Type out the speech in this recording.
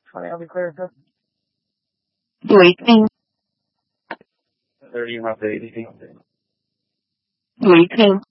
20, I'll be clear. Waiting. 30, I'm updating. Waiting.